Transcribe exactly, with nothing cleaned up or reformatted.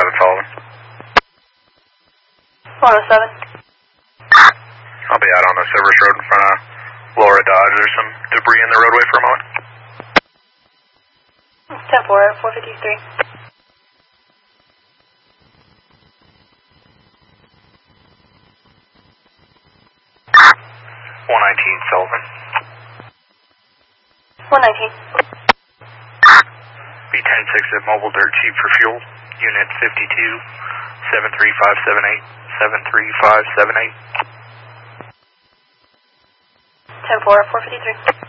seven Sullivan. one oh seven. I'll be out on the service road in front of Laura Dodge. There's some debris in the roadway for a moment. ten four, four fifty-three. one nineteen Sullivan. one nineteen. B ten six at Mobile Dirt Cheap for fuel. Unit fifty-two, seven three five seven eight, seven three five seven eight. ten four, four fifty-three.